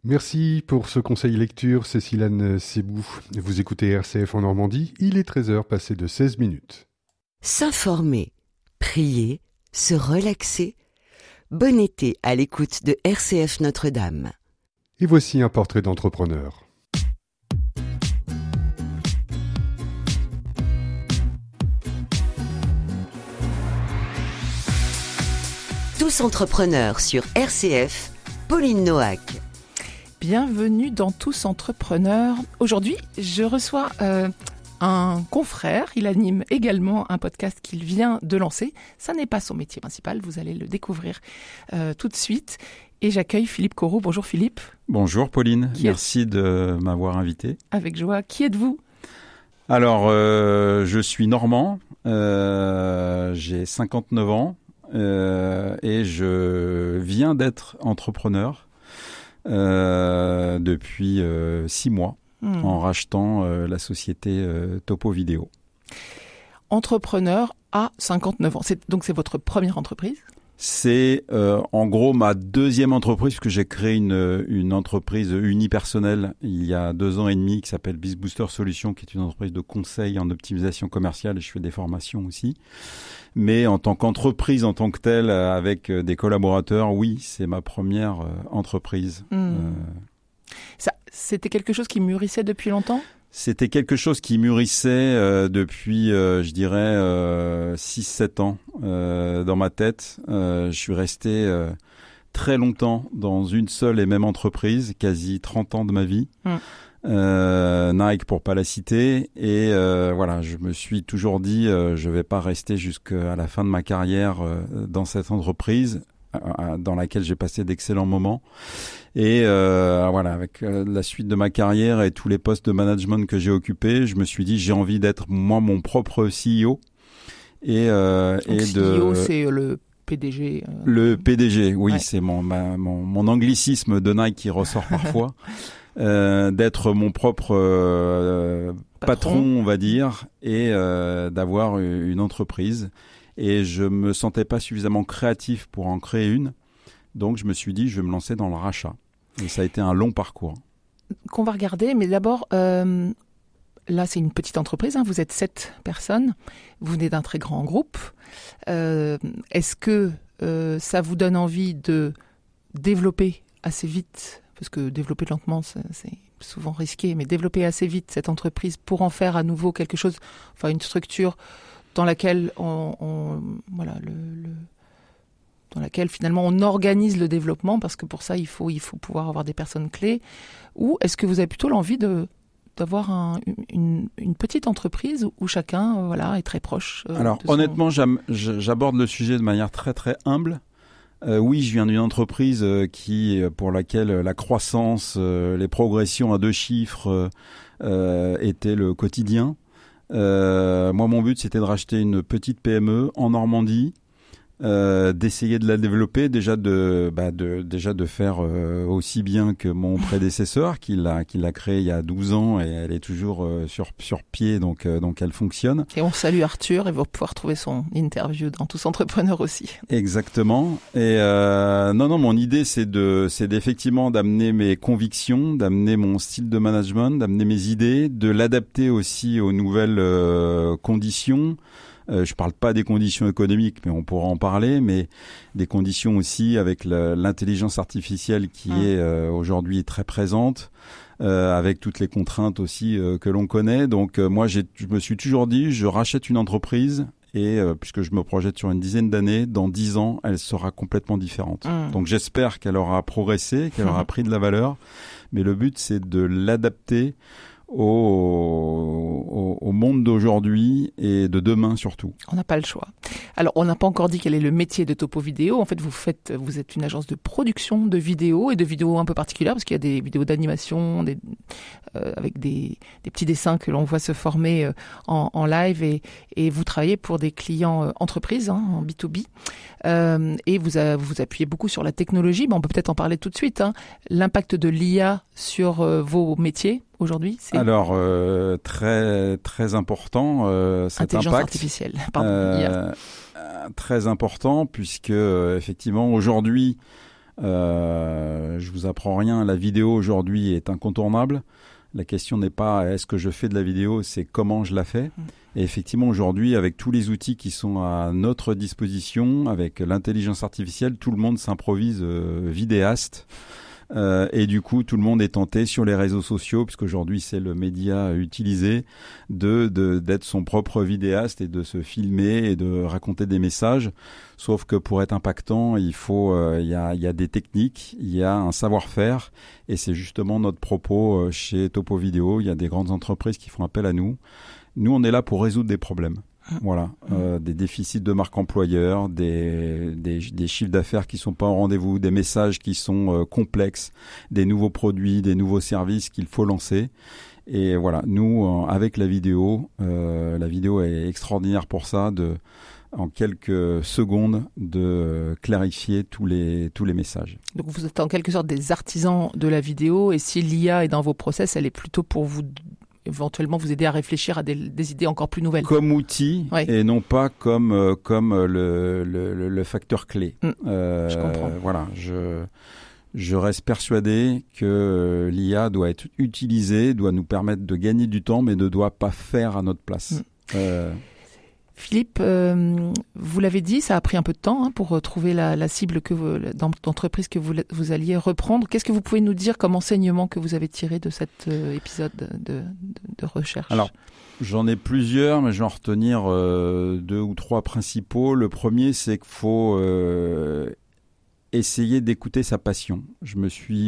Merci pour ce conseil lecture, Cécile-Anne Sébou. Vous écoutez RCF en Normandie, il est 13h passé de 16 minutes. S'informer, prier, se relaxer. Bon été à l'écoute de RCF Notre-Dame. Et voici un portrait d'entrepreneur. Tous entrepreneurs sur RCF, Pauline Noack. Bienvenue dans Tous Entrepreneurs. Aujourd'hui, je reçois un confrère. Il anime également un podcast qu'il vient de lancer. Ça n'est pas son métier principal, vous allez le découvrir tout de suite. Et j'accueille Philippe Corot. Bonjour Philippe. Bonjour Pauline, merci de m'avoir invité. Avec joie. Qui êtes-vous ? Alors, je suis normand, j'ai 59 ans et je viens d'être entrepreneur depuis 6 mois en rachetant la société Topo Vidéo. Entrepreneur à 59 ans. Donc c'est votre première entreprise ? C'est en gros ma deuxième entreprise, puisque j'ai créé une entreprise unipersonnelle il y a 2 ans et demi qui s'appelle BizBooster Solutions, qui est une entreprise de conseil en optimisation commerciale, et je fais des formations aussi. Mais en tant qu'entreprise, en tant que telle, avec des collaborateurs, oui, c'est ma première entreprise. Ça, c'était quelque chose qui mûrissait depuis longtemps ? C'était quelque chose qui mûrissait depuis, je dirais, 6-7 ans dans ma tête. Je suis resté très longtemps dans une seule et même entreprise, quasi 30 ans de ma vie. Nike pour pas la citer. Et voilà, je me suis toujours dit, je vais pas rester jusqu'à la fin de ma carrière dans cette entreprise dans laquelle j'ai passé d'excellents moments. Et voilà, avec la suite de ma carrière et tous les postes de management que j'ai occupés, je me suis dit j'ai envie d'être moi mon propre CEO. Et CEO, c'est le PDG. Le PDG, oui, ouais. C'est mon anglicisme de Nike qui ressort parfois. D'être mon propre patron, on va dire, et d'avoir une entreprise. Et je me sentais pas suffisamment créatif pour en créer une. Donc, je me suis dit, je vais me lancer dans le rachat. Et ça a été un long parcours. Qu'on va regarder, mais d'abord, là, c'est une petite entreprise. Vous êtes 7 personnes. Vous venez d'un très grand groupe. Est-ce que ça vous donne envie de développer assez vite ? Parce que développer lentement, c'est souvent risqué. Mais développer assez vite cette entreprise pour en faire à nouveau quelque chose, enfin une structure dans laquelle dans laquelle finalement on organise le développement, parce que pour ça il faut pouvoir avoir des personnes clés. Ou est-ce que vous avez plutôt l'envie d'avoir une petite entreprise où chacun est très proche Alors honnêtement, j'aborde le sujet de manière très très humble. Oui, je viens d'une entreprise pour laquelle la croissance, les progressions à 2 chiffres étaient le quotidien. Moi, mon but, c'était de racheter une petite PME en Normandie, d'essayer de la développer, déjà de faire aussi bien que mon prédécesseur qui l'a créé il y a 12 ans, et elle est toujours sur pied, donc elle fonctionne. Et on salue Arthur, et vous pouvoir trouver son interview dans Tous Entrepreneurs aussi. Exactement. Et non, mon idée c'est d'effectivement d'amener mes convictions, d'amener mon style de management, d'amener mes idées, de l'adapter aussi aux nouvelles conditions. Je parle pas des conditions économiques, mais on pourra en parler, mais des conditions aussi avec l'intelligence artificielle qui est aujourd'hui très présente, avec toutes les contraintes aussi que l'on connaît. Donc moi, je me suis toujours dit, je rachète une entreprise et puisque je me projette sur une dizaine d'années, dans 10 ans, elle sera complètement différente. Donc j'espère qu'elle aura progressé, qu'elle aura pris de la valeur, mais le but c'est de l'adapter au monde d'aujourd'hui et de demain surtout. On n'a pas le choix. Alors, on n'a pas encore dit quel est le métier de Topo Vidéo. En fait, vous êtes une agence de production de vidéos, et de vidéos un peu particulières, parce qu'il y a des vidéos d'animation, avec des petits dessins que l'on voit se former en live, et vous travaillez pour des clients entreprises, en B2B. Et vous appuyez beaucoup sur la technologie. On peut peut-être en parler tout de suite. L'impact de l'IA sur vos métiers aujourd'hui, c'est... Alors, très, très important, cet Intelligence impact. artificielle, pardon, IA. Très important, puisque effectivement, aujourd'hui, Je vous apprends rien, la vidéo aujourd'hui est incontournable. La question n'est pas est-ce que je fais de la vidéo, c'est comment je la fais. Et effectivement, aujourd'hui, avec tous les outils qui sont à notre disposition, avec l'intelligence artificielle, tout le monde s'improvise vidéaste. Et du coup, tout le monde est tenté sur les réseaux sociaux, puisqu'aujourd'hui c'est le média utilisé, d'être son propre vidéaste et de se filmer et de raconter des messages. Sauf que pour être impactant, il y a des techniques, il y a un savoir-faire, et c'est justement notre propos chez Topo Vidéo. Il y a des grandes entreprises qui font appel à nous. Nous, on est là pour résoudre des problèmes. Voilà, des déficits de marque employeur, des chiffres d'affaires qui sont pas au rendez-vous, des messages qui sont complexes, des nouveaux produits, des nouveaux services qu'il faut lancer. Et voilà, nous, avec la vidéo est extraordinaire pour ça, en quelques secondes, de clarifier tous les messages. Donc vous êtes en quelque sorte des artisans de la vidéo, et si l'IA est dans vos process, elle est plutôt pour vous éventuellement vous aider à réfléchir à des idées encore plus nouvelles. Comme outil, ouais. Et non pas comme le facteur clé. Je comprends. Voilà, je reste persuadé que l'IA doit être utilisée, doit nous permettre de gagner du temps, mais ne doit pas faire à notre place. Philippe, vous l'avez dit, ça a pris un peu de temps pour trouver la cible d'entreprise que vous alliez reprendre. Qu'est-ce que vous pouvez nous dire comme enseignement que vous avez tiré de cet épisode de recherche ? Alors, j'en ai plusieurs, mais je vais en retenir 2 ou 3 principaux. Le premier, c'est qu'il faut essayer d'écouter sa passion. Je me suis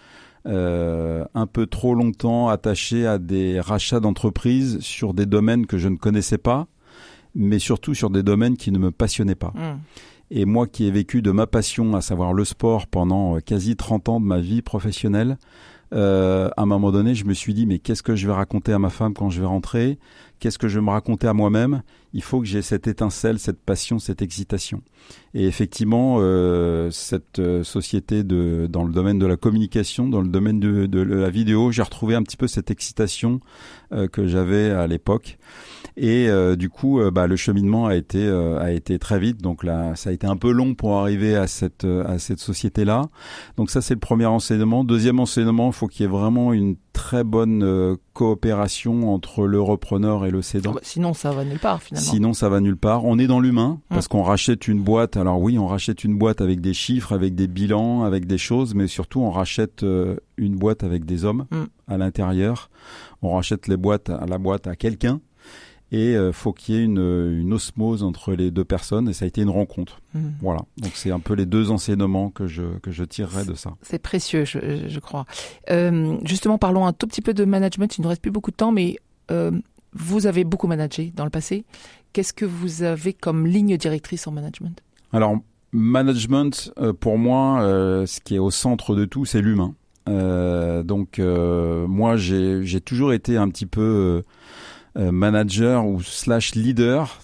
un peu trop longtemps attaché à des rachats d'entreprises sur des domaines que je ne connaissais pas, mais surtout sur des domaines qui ne me passionnaient pas. Et moi qui ai vécu de ma passion, à savoir le sport, pendant quasi 30 ans de ma vie professionnelle, à un moment donné, je me suis dit, mais qu'est-ce que je vais raconter à ma femme quand je vais rentrer ? Qu'est-ce que je vais me raconter à moi-même ? Il faut que j'ai cette étincelle, cette passion, cette excitation. Et effectivement, cette société dans le domaine de la communication, dans le domaine de la vidéo, j'ai retrouvé un petit peu cette excitation que j'avais à l'époque. Et du coup, le cheminement a été très vite. Donc là, ça a été un peu long pour arriver à cette société-là. Donc ça, c'est le premier enseignement. Deuxième enseignement, il faut qu'il y ait vraiment une très bonne coopération entre le repreneur et le cédant. Sinon, ça va nulle part, finalement. Sinon, ça va nulle part. On est dans l'humain, parce qu'on rachète une boîte. Alors oui, on rachète une boîte avec des chiffres, avec des bilans, avec des choses, mais surtout, on rachète une boîte avec des hommes à l'intérieur. On rachète la boîte à quelqu'un. Et faut qu'il y ait une osmose entre les deux personnes, et ça a été une rencontre. Voilà. Donc c'est un peu les 2 enseignements que je tirerai de ça. C'est précieux, je crois. Justement, parlons un tout petit peu de management. Il ne nous reste plus beaucoup de temps, mais vous avez beaucoup managé dans le passé. Qu'est-ce que vous avez comme ligne directrice en management ? Alors, management, pour moi, ce qui est au centre de tout, c'est l'humain. Donc, moi, j'ai toujours été un petit peu manager ou / leader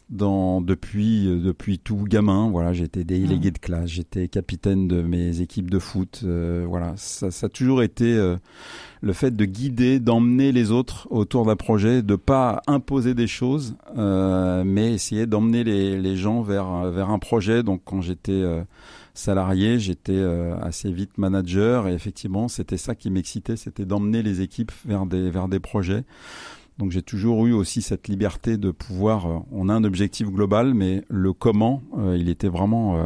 depuis tout gamin. Voilà, j'étais délégué de classe, j'étais capitaine de mes équipes de foot. Voilà, ça a toujours été le fait de guider, d'emmener les autres autour d'un projet, de pas imposer des choses, mais essayer d'emmener les gens vers un projet. Donc quand j'étais salarié, j'étais assez vite manager, et effectivement, c'était ça qui m'excitait, c'était d'emmener les équipes vers des projets. Donc j'ai toujours eu aussi cette liberté de pouvoir, on a un objectif global, mais le comment, il était vraiment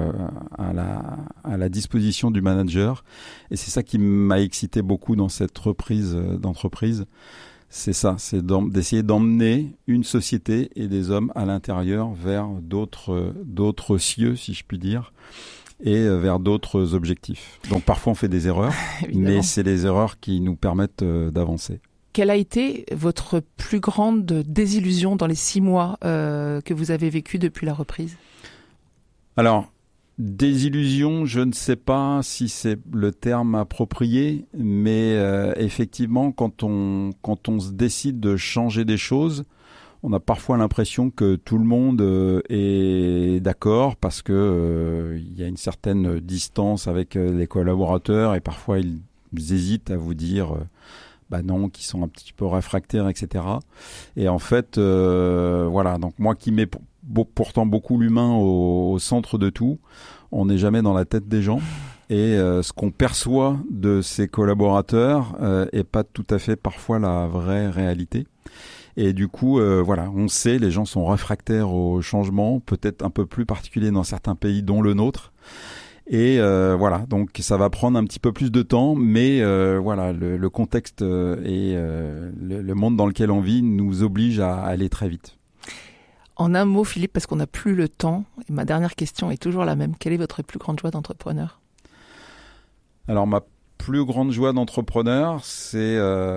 à la disposition du manager. Et c'est ça qui m'a excité beaucoup dans cette reprise d'entreprise. C'est ça, c'est d'essayer d'emmener une société et des hommes à l'intérieur vers d'autres cieux, si je puis dire, et vers d'autres objectifs. Donc parfois on fait des erreurs, mais c'est les erreurs qui nous permettent d'avancer. Quelle a été votre plus grande désillusion dans les 6 mois que vous avez vécu depuis la reprise ? Alors, désillusion, je ne sais pas si c'est le terme approprié, mais effectivement, quand on se décide de changer des choses, on a parfois l'impression que tout le monde est d'accord, parce que il y a une certaine distance avec les collaborateurs, et parfois ils hésitent à vous dire non, qui sont un petit peu réfractaires, etc. Et en fait, voilà, donc moi qui mets pourtant beaucoup l'humain au centre de tout, on n'est jamais dans la tête des gens. et ce qu'on perçoit de ses collaborateurs est pas tout à fait parfois la vraie réalité. Et du coup, voilà, on sait, les gens sont réfractaires au changement, peut-être un peu plus particulier dans certains pays, dont le nôtre. Et voilà, donc ça va prendre un petit peu plus de temps, mais voilà, le contexte et le monde dans lequel on vit nous oblige à aller très vite. En un mot, Philippe, parce qu'on n'a plus le temps, et ma dernière question est toujours la même. Quelle est votre plus grande joie d'entrepreneur ? Alors, ma plus grande joie d'entrepreneur, c'est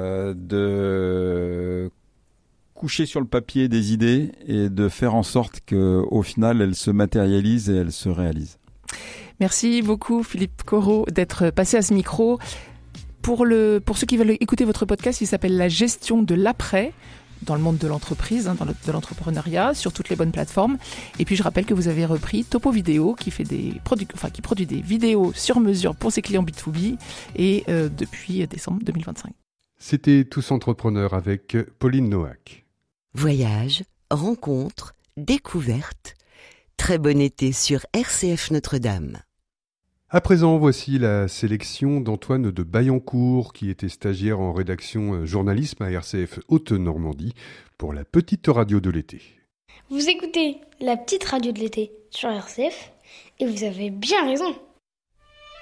de coucher sur le papier des idées et de faire en sorte qu'au final, elles se matérialisent et elles se réalisent. Merci beaucoup, Philippe Corot, d'être passé à ce micro. Pour ceux qui veulent écouter votre podcast, il s'appelle La gestion de l'après, dans le monde de l'entreprise, de l'entrepreneuriat, sur toutes les bonnes plateformes. Et puis je rappelle que vous avez repris Topo Vidéo, qui produit des vidéos sur mesure pour ses clients B2B, et depuis décembre 2025. C'était Tous Entrepreneurs avec Pauline Noack. Voyages, rencontres, découvertes. Très bon été sur RCF Notre-Dame. À présent, voici la sélection d'Antoine de Bayancourt, qui était stagiaire en rédaction journalisme à RCF Haute-Normandie pour la petite radio de l'été. Vous écoutez la petite radio de l'été sur RCF et vous avez bien raison.